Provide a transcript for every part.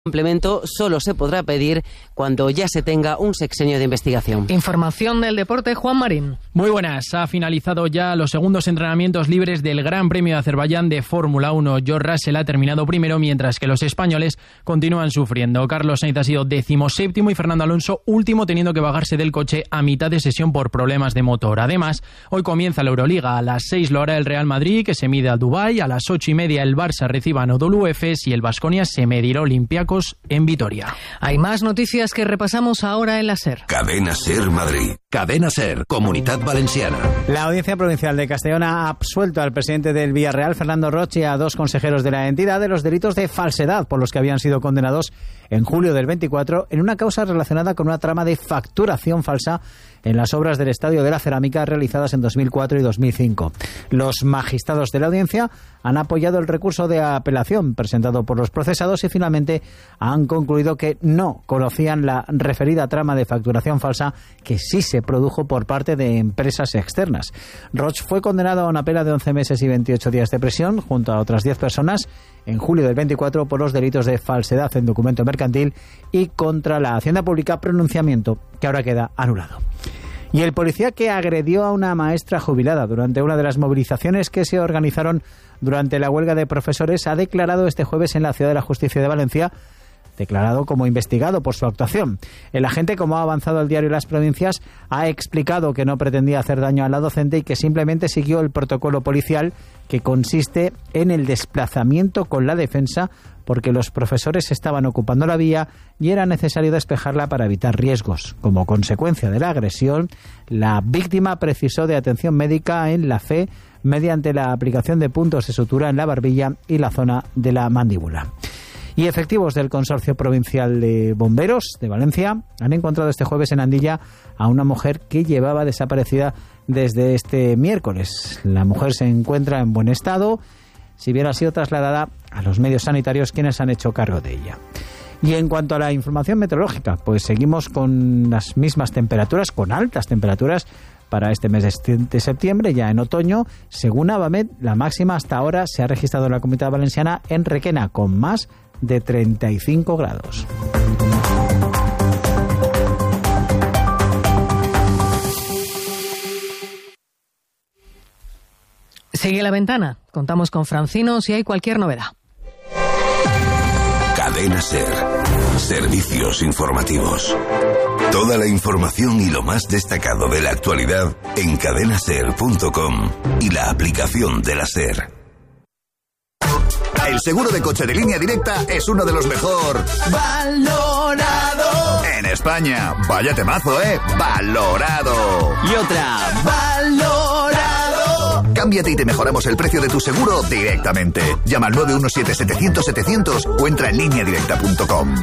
Complemento solo se podrá pedir cuando ya se tenga un sexenio de investigación. Información del deporte, Juan Marín. Muy buenas. Ha finalizado ya los segundos entrenamientos libres del Gran Premio de Azerbaiyán de Fórmula 1. George Russell ha terminado primero, mientras que los españoles continúan sufriendo. Carlos Sainz ha sido 17º y Fernando Alonso último, teniendo que bajarse del coche a mitad de sesión por problemas de motor. Además, hoy comienza la Euroliga. A las 6 lo hará el Real Madrid, que se mide al Dubái. A las 8:30 el Barça reciba a Anadolu Efes y el Baskonia se medirá Olympiacos en Vitoria. Hay más noticias que repasamos ahora en la SER. Cadena SER Madrid. Cadena SER, Comunidad Valenciana. La Audiencia Provincial de Castellón ha absuelto al presidente del Villarreal, Fernando Roch, y a 2 consejeros de la entidad de los delitos de falsedad por los que habían sido condenados en julio del 24 en una causa relacionada con una trama de facturación falsa en las obras del Estadio de la Cerámica realizadas en 2004 y 2005. Los magistrados de la audiencia han apoyado el recurso de apelación presentado por los procesados y finalmente han concluido que no conocían la referida trama de facturación falsa que sí se produjo por parte de empresas externas. Roch fue condenado a una pena de 11 meses y 28 días de prisión junto a otras 10 personas en julio del 24 por los delitos de falsedad en documento mercantil y contra la Hacienda Pública, pronunciamiento que ahora queda anulado. Y el policía que agredió a una maestra jubilada durante una de las movilizaciones que se organizaron durante la huelga de profesores ha declarado este jueves en la Ciudad de la Justicia de Valencia, declarado como investigado por su actuación. El agente, como ha avanzado el diario Las Provincias, ha explicado que no pretendía hacer daño a la docente y que simplemente siguió el protocolo policial, que consiste en el desplazamiento con la defensa porque los profesores estaban ocupando la vía y era necesario despejarla para evitar riesgos. Como consecuencia de la agresión, la víctima precisó de atención médica en la FE mediante la aplicación de puntos de sutura en la barbilla y la zona de la mandíbula. Y efectivos del Consorcio Provincial de Bomberos de Valencia han encontrado este jueves en Andilla a una mujer que llevaba desaparecida desde este miércoles. La mujer se encuentra en buen estado, si bien ha sido trasladada a los medios sanitarios, quienes han hecho cargo de ella. Y en cuanto a la información meteorológica, pues seguimos con las mismas temperaturas, con altas temperaturas para este mes de septiembre, ya en otoño. Según Avamed, la máxima hasta ahora se ha registrado en la Comunidad Valenciana en Requena, con más de 35 grados. Sigue La Ventana. Contamos con Francino si hay cualquier novedad. Cadena SER. Servicios informativos. Toda la información y lo más destacado de la actualidad en cadenaser.com y la aplicación de la SER. El seguro de coche de Línea Directa es uno de los mejor valorado en España. Vaya temazo, ¿eh? Valorado. Y otra, valorado. Cámbiate y te mejoramos el precio de tu seguro directamente. Llama al 917-700-700 o entra en lineadirecta.com.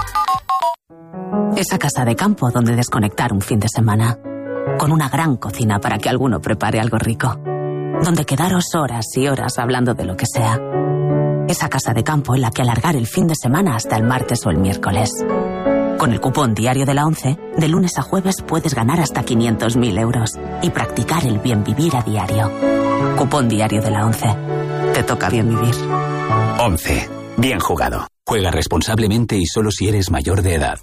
Esa casa de campo donde desconectar un fin de semana. Con una gran cocina para que alguno prepare algo rico. Donde quedaros horas y horas hablando de lo que sea. Esa casa de campo en la que alargar el fin de semana hasta el martes o el miércoles. Con el cupón diario de la ONCE, de lunes a jueves puedes ganar hasta 500.000 euros y practicar el bien vivir a diario. Cupón diario de la ONCE. Te toca bien vivir. ONCE. Bien jugado. Juega responsablemente y solo si eres mayor de edad.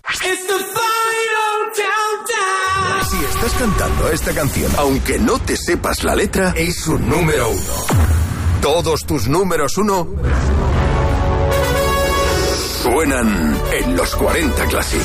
Si estás cantando esta canción, aunque no te sepas la letra, es un número 1. Todos tus números 1 suenan en los 40 Classic.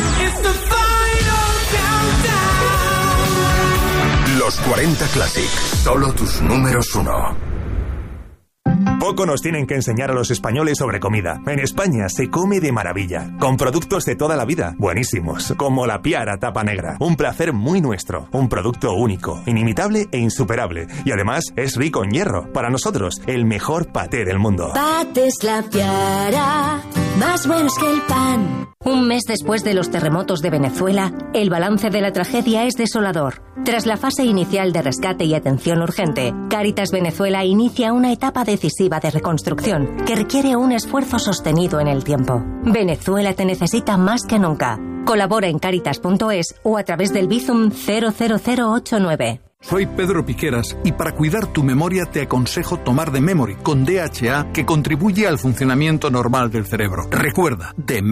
Los 40 Classic, solo tus números 1. Poco nos tienen que enseñar a los españoles sobre comida. En España se come de maravilla, con productos de toda la vida, buenísimos, como la Piara tapa negra. Un placer muy nuestro, un producto único, inimitable e insuperable. Y además es rico en hierro. Para nosotros, el mejor paté del mundo. Patés La Piara, más buenos que el pan. Un mes después de los terremotos de Venezuela, el balance de la tragedia es desolador. Tras la fase inicial de rescate y atención urgente, Cáritas Venezuela inicia una etapa decisiva de reconstrucción que requiere un esfuerzo sostenido en el tiempo. Venezuela te necesita más que nunca. Colabora en Cáritas.es o a través del Bizum 00089. Soy Pedro Piqueras y para cuidar tu memoria te aconsejo tomar The Memory con DHA, que contribuye al funcionamiento normal del cerebro. Recuerda, The